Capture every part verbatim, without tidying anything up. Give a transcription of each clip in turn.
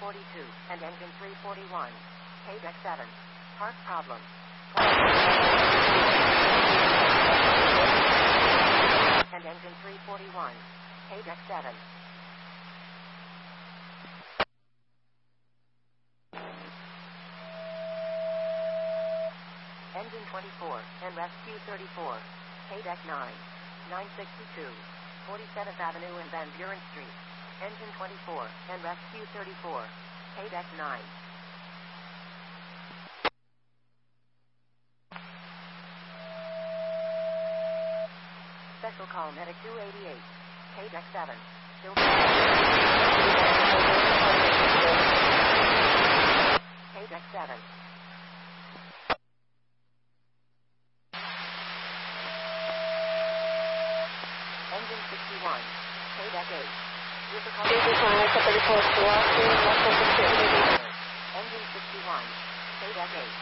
forty-two, and engine three forty-one. K deck seven. Park problem. And engine three forty-one. K deck seven. Engine twenty-four, and rescue thirty-four. K deck nine. nine sixty-two. forty-seventh Avenue and Van Buren Street. Engine twenty-four, and rescue thirty-four. K deck nine. Special call medic two eighty-eight. K deck seven. Still K deck seven. Engine sixty-one. K deck eight. Engine sixty-one. K deck eight.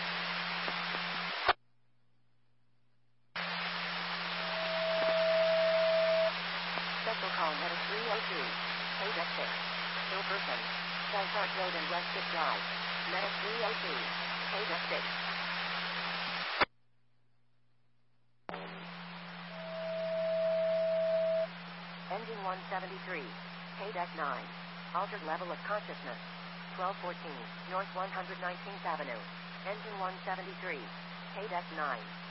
Special call medic three oh two. K deck six. Still person. Belfort Road and Westgate Drive. Medic three oh two. K deck six. Engine one seventy-three. K deck nine. Altered level of consciousness. twelve fourteen. North one hundred nineteenth Avenue. Engine one seventy-three. K deck nine.